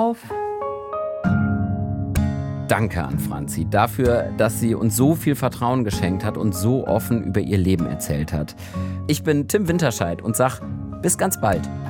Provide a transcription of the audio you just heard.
auf. Danke an Franzi dafür, dass sie uns so viel Vertrauen geschenkt hat und so offen über ihr Leben erzählt hat. Ich bin Tim Winterscheid und sag bis ganz bald.